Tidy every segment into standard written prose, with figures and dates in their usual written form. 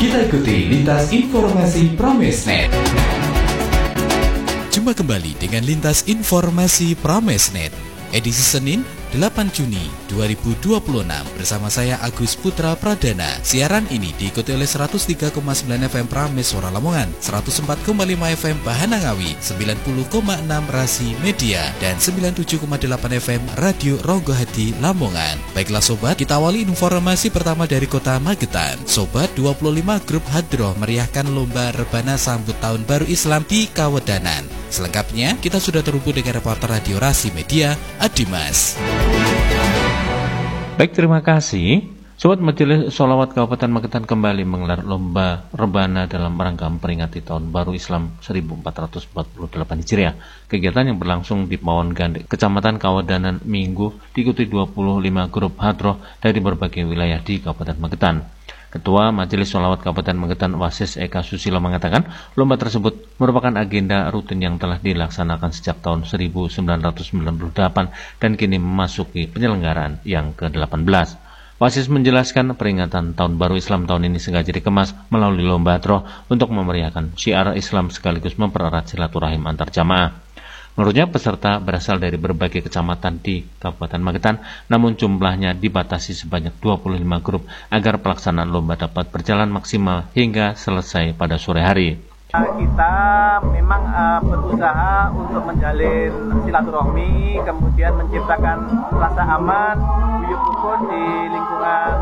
Kita ikuti lintas informasi Pramesnet. Jumpa kembali dengan lintas informasi Pramesnet, edisi Senin 8 Juni 2026 bersama saya Agus Putra Pradana. Siaran ini diikuti oleh 103,9 FM Prames Suara Lamongan, 104,5 FM Bahanangawi, 90,6 Rasi Media, dan 97,8 FM Radio Ronggohadi Lamongan. Baiklah sobat, kita awali informasi pertama dari kota Magetan. Sobat, 25 grup hadroh meriahkan lomba rebana sambut tahun baru Islam di Kawedanan. Selengkapnya, kita sudah terhubung dengan reporter Radio Rasi Media, Adimas. Baik, terima kasih. Sobat, Majelis Sholawat Kabupaten Magetan kembali menggelar lomba rebana dalam rangka memperingati Tahun Baru Islam 1448 Hijriah. Kegiatan yang berlangsung di Pawon Gandek, Kecamatan Kawedanan Minggu, diikuti 25 grup hadroh dari berbagai wilayah di Kabupaten Magetan. Ketua Majelis Sholawat Kabupaten Magetan Wasis Eka Susilo mengatakan lomba tersebut merupakan agenda rutin yang telah dilaksanakan sejak tahun 1998 dan kini memasuki penyelenggaraan yang ke-18. Wasis menjelaskan peringatan Tahun Baru Islam tahun ini sengaja dikemas melalui lomba hadroh untuk memeriahkan syiar Islam sekaligus mempererat silaturahim antar jamaah. Menurutnya peserta berasal dari berbagai kecamatan di Kabupaten Magetan, namun jumlahnya dibatasi sebanyak 25 grup agar pelaksanaan lomba dapat berjalan maksimal hingga selesai pada sore hari. Kita memang berusaha untuk menjalin silaturahmi, kemudian menciptakan rasa aman, guyup rukun di lingkungan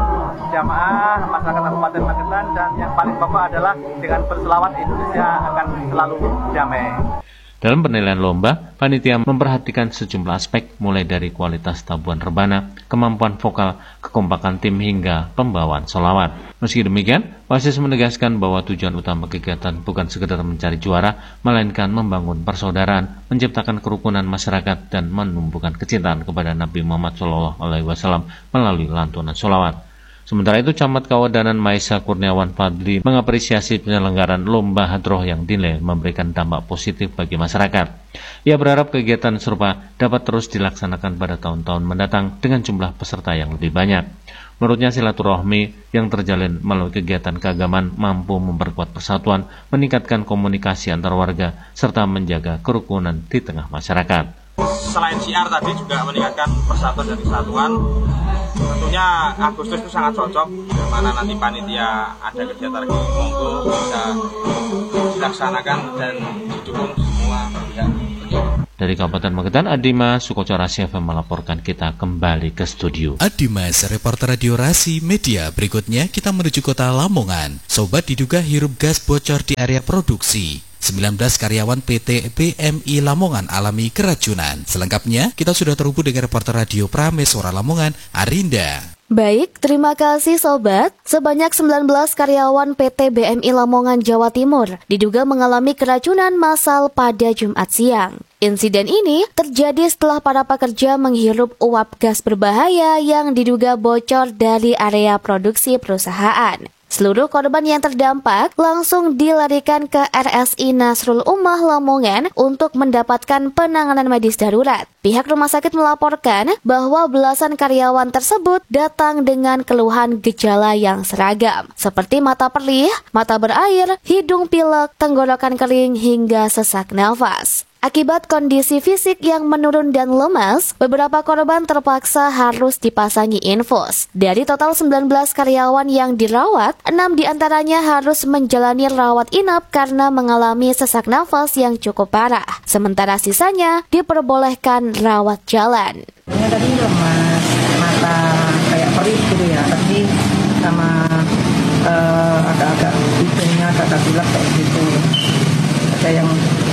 jamaah masyarakat Kabupaten Magetan, dan yang paling pokok adalah dengan berselawat Indonesia akan selalu damai. Dalam penilaian lomba, panitia memperhatikan sejumlah aspek mulai dari kualitas tabuhan rebana, kemampuan vokal, kekompakan tim hingga pembawaan sholawat. Meski demikian, Wasis menegaskan bahwa tujuan utama kegiatan bukan sekedar mencari juara, melainkan membangun persaudaraan, menciptakan kerukunan masyarakat, dan menumbuhkan kecintaan kepada Nabi Muhammad SAW melalui lantunan sholawat. Sementara itu, Camat Kawedanan Maisa Kurniawan Fadli mengapresiasi penyelenggaraan lomba hadroh yang dinilai memberikan dampak positif bagi masyarakat. Ia berharap kegiatan serupa dapat terus dilaksanakan pada tahun-tahun mendatang dengan jumlah peserta yang lebih banyak. Menurutnya, silaturahmi yang terjalin melalui kegiatan keagamaan mampu memperkuat persatuan, meningkatkan komunikasi antar warga, serta menjaga kerukunan di tengah masyarakat. Selain syiar tadi juga meningkatkan persatuan dan kesatuan. Tentunya Agustus itu sangat cocok, di mana nanti panitia ada kegiatan lagi, monggo bisa dilaksanakan dan didukung semua pihak. Dari Kabupaten Magetan, Adimas Sukoco Rasi FM melaporkan. Kita kembali ke studio. Adimas, reporter Radio Rasi Media. Berikutnya kita menuju kota Lamongan. Sobat, diduga hirup gas bocor di area produksi. 19 karyawan PT BMI Lamongan alami keracunan. Selengkapnya, kita sudah terhubung dengan reporter Radio Prames Suara Lamongan, Arinda. Baik, terima kasih Sobat. Sebanyak 19 karyawan PT BMI Lamongan, Jawa Timur diduga mengalami keracunan massal pada Jumat siang. Insiden ini terjadi setelah para pekerja menghirup uap gas berbahaya yang diduga bocor dari area produksi perusahaan. Seluruh korban yang terdampak langsung dilarikan ke RSI Nasrul Ummah Lamongan untuk mendapatkan penanganan medis darurat. Pihak rumah sakit melaporkan bahwa belasan karyawan tersebut datang dengan keluhan gejala yang seragam, seperti mata perih, mata berair, hidung pilek, tenggorokan kering, hingga sesak nafas. Akibat kondisi fisik yang menurun dan lemas, beberapa korban terpaksa harus dipasangi infus. Dari total 19 karyawan yang dirawat, 6 diantaranya harus menjalani rawat inap karena mengalami sesak nafas yang cukup parah. Sementara sisanya diperbolehkan rawat jalan. Tadi lemas, mata kayak perih gitu ya, tapi sama agak-agak hidungnya agak pilek kayak gitu. Ada yang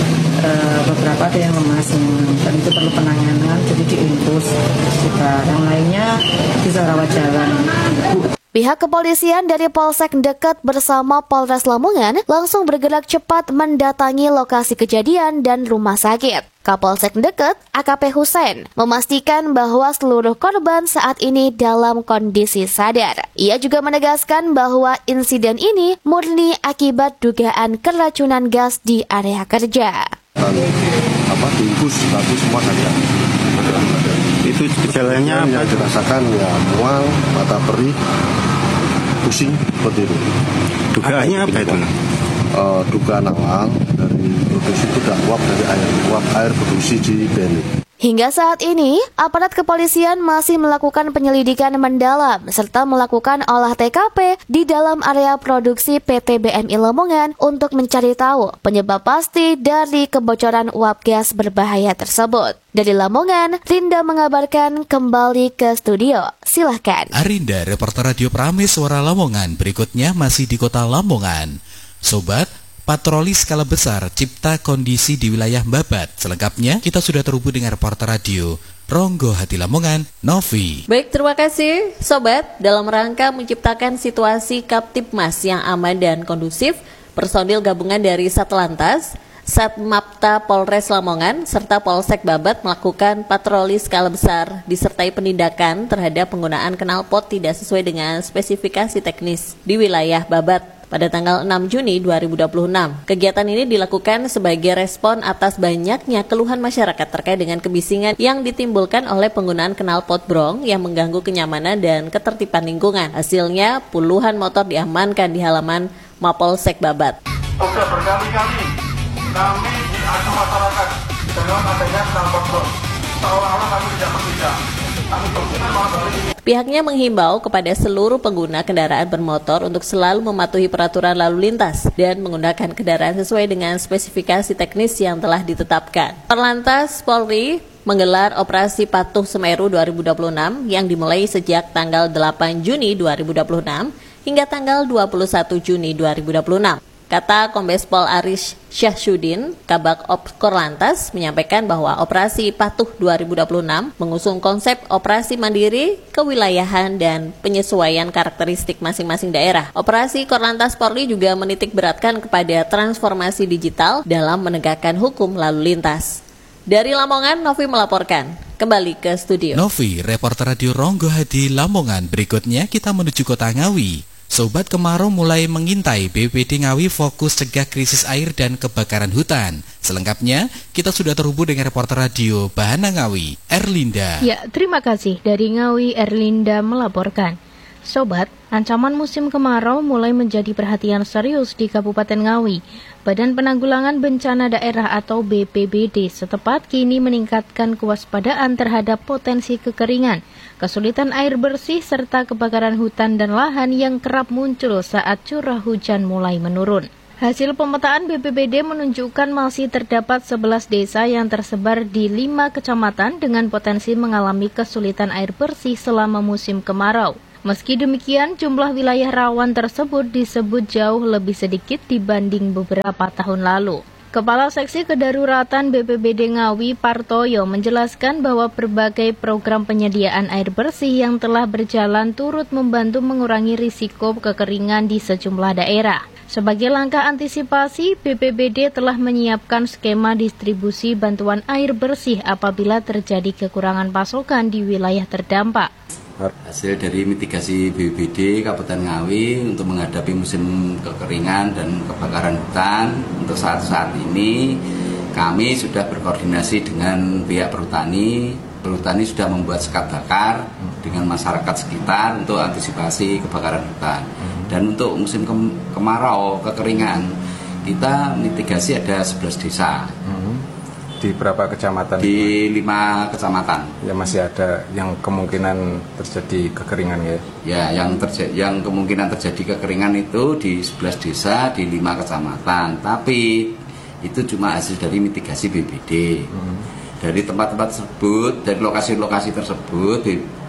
beberapa ada yang lemas dan itu perlu penanganan, jadi diinfus juga. Yang lainnya bisa rawat jalan. Pihak kepolisian dari Polsek Deket bersama Polres Lamongan langsung bergerak cepat mendatangi lokasi kejadian dan rumah sakit. Kapolsek Deket, AKP Hussein, memastikan bahwa seluruh korban saat ini dalam kondisi sadar. Ia juga menegaskan bahwa insiden ini murni akibat dugaan keracunan gas di area kerja. Diinfus tapi semua ada. Itu gejalanya yang dirasakan ya mual, mata perih, pusing seperti itu. Dugaannya apa itu? Dugaan awal dari produksi itu uap dari air produksi di BNI. Hingga saat ini, aparat kepolisian masih melakukan penyelidikan mendalam serta melakukan olah TKP di dalam area produksi PT BMI Lamongan untuk mencari tahu penyebab pasti dari kebocoran uap gas berbahaya tersebut. Dari Lamongan, Rinda mengabarkan kembali ke studio. Silahkan. Arinda, reporter Radio Prames Suara Lamongan. Berikutnya masih di kota Lamongan. Sobat, patroli skala besar cipta kondisi di wilayah Babat. Selengkapnya kita sudah terhubung dengan reporter radio Ronggo Hati Lamongan, Novi. Baik, terima kasih Sobat. Dalam rangka menciptakan situasi Kaptipmas yang aman dan kondusif, personil gabungan dari Satlantas, Satmapta Polres Lamongan, serta Polsek Babat melakukan patroli skala besar disertai penindakan terhadap penggunaan knalpot tidak sesuai dengan spesifikasi teknis di wilayah Babat pada tanggal 6 Juni 2026. Kegiatan ini dilakukan sebagai respon atas banyaknya keluhan masyarakat terkait dengan kebisingan yang ditimbulkan oleh penggunaan knalpot brong yang mengganggu kenyamanan dan ketertiban lingkungan. Hasilnya, puluhan motor diamankan di halaman Mapolsek Babat. Sudah berkali-kali kami diadu masyarakat dengan adanya knalpot brong. Seolah-olah kami tidak bekerja. Pihaknya menghimbau kepada seluruh pengguna kendaraan bermotor untuk selalu mematuhi peraturan lalu lintas dan menggunakan kendaraan sesuai dengan spesifikasi teknis yang telah ditetapkan. Perlantas Polri menggelar operasi Patuh Semeru 2026 yang dimulai sejak tanggal 8 Juni 2026 hingga tanggal 21 Juni 2026. Kata Kombes Pol Aris Syahsudin, Kabak Ops Korlantas, menyampaikan bahwa operasi Patuh 2026 mengusung konsep operasi mandiri, kewilayahan, dan penyesuaian karakteristik masing-masing daerah. Operasi Korlantas Polri juga menitik beratkan kepada transformasi digital dalam menegakkan hukum lalu lintas. Dari Lamongan, Novi melaporkan. Kembali ke studio. Novi, reporter radio Ronggo Hadi Lamongan. Berikutnya kita menuju kota Ngawi. Sobat, kemarau mulai mengintai. BPBD Ngawi fokus cegah krisis air dan kebakaran hutan. Selengkapnya, kita sudah terhubung dengan reporter radio Bahana Ngawi, Erlinda. Ya, terima kasih. Dari Ngawi, Erlinda melaporkan. Sobat, ancaman musim kemarau mulai menjadi perhatian serius di Kabupaten Ngawi. Badan Penanggulangan Bencana Daerah atau BPBD setempat kini meningkatkan kewaspadaan terhadap potensi kekeringan, kesulitan air bersih, serta kebakaran hutan dan lahan yang kerap muncul saat curah hujan mulai menurun. Hasil pemetaan BPBD menunjukkan masih terdapat 11 desa yang tersebar di 5 kecamatan dengan potensi mengalami kesulitan air bersih selama musim kemarau. Meski demikian, jumlah wilayah rawan tersebut disebut jauh lebih sedikit dibanding beberapa tahun lalu. Kepala Seksi Kedaruratan BPBD Ngawi, Partoyo, menjelaskan bahwa berbagai program penyediaan air bersih yang telah berjalan turut membantu mengurangi risiko kekeringan di sejumlah daerah. Sebagai langkah antisipasi, BPBD telah menyiapkan skema distribusi bantuan air bersih apabila terjadi kekurangan pasokan di wilayah terdampak. Hasil dari mitigasi BPBD Kabupaten Ngawi untuk menghadapi musim kekeringan dan kebakaran hutan, untuk saat ini kami sudah berkoordinasi dengan pihak perhutani. Perhutani sudah membuat sekat bakar dengan masyarakat sekitar untuk antisipasi kebakaran hutan. Dan untuk musim kemarau kekeringan, kita mitigasi ada 11 desa. Di berapa kecamatan? Di 5 kecamatan. Ya, masih ada yang kemungkinan terjadi kekeringan ya? Ya, yang kemungkinan terjadi kekeringan itu di 11 desa di 5 kecamatan. Tapi itu cuma hasil dari mitigasi BPBD. Dari tempat-tempat tersebut, dari lokasi-lokasi tersebut,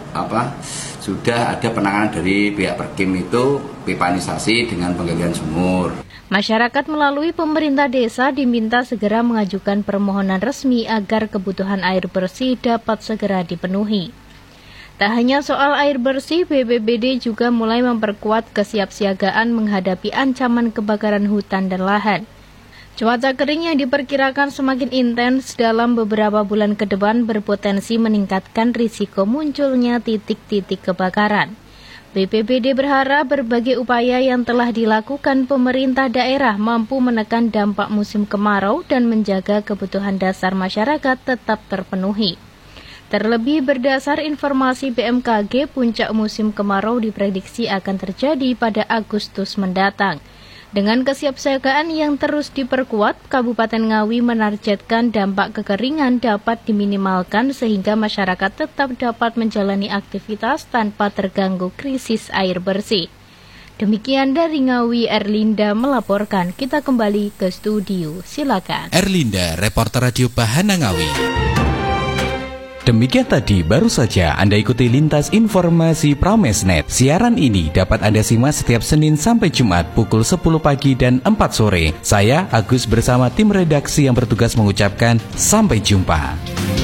sudah ada penanganan dari pihak Perkim itu pipanisasi dengan penggalian sumur. Masyarakat melalui pemerintah desa diminta segera mengajukan permohonan resmi agar kebutuhan air bersih dapat segera dipenuhi. Tak hanya soal air bersih, BPBD juga mulai memperkuat kesiapsiagaan menghadapi ancaman kebakaran hutan dan lahan. Cuaca kering yang diperkirakan semakin intens dalam beberapa bulan ke depan berpotensi meningkatkan risiko munculnya titik-titik kebakaran. BPBD berharap berbagai upaya yang telah dilakukan pemerintah daerah mampu menekan dampak musim kemarau dan menjaga kebutuhan dasar masyarakat tetap terpenuhi. Terlebih berdasar informasi BMKG, puncak musim kemarau diprediksi akan terjadi pada Agustus mendatang. Dengan kesiapsiagaan yang terus diperkuat, Kabupaten Ngawi menargetkan dampak kekeringan dapat diminimalkan sehingga masyarakat tetap dapat menjalani aktivitas tanpa terganggu krisis air bersih. Demikian dari Ngawi, Erlinda melaporkan. Kita kembali ke studio. Silakan. Erlinda, reporter Radio Bahana Ngawi. Demikian tadi baru saja Anda ikuti Lintas Informasi Pramesnet. Siaran ini dapat Anda simak setiap Senin sampai Jumat pukul 10 pagi dan 4 sore. Saya Agus bersama tim redaksi yang bertugas mengucapkan sampai jumpa.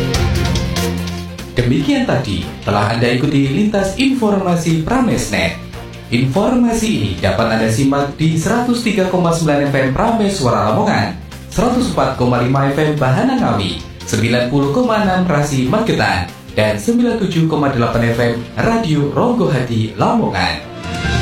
Demikian tadi telah Anda ikuti Lintas Informasi Pramesnet. Informasi ini dapat Anda simak di 103,9 FM Prames Suara Lamongan, 104,5 FM Bahana Ngawi, 90,6 Rasi Magetan, dan 97,8 FM Radio Ronggo Hati Lamongan.